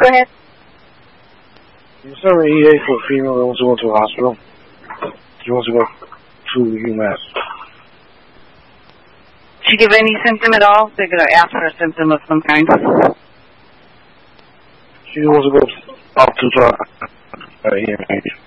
Go ahead. You sent an EA for a female that wants to go to a hospital. She wants to go to UMass. Did she give any symptom at all? They're going to ask for a symptom of some kind. She wants to go off to EMH.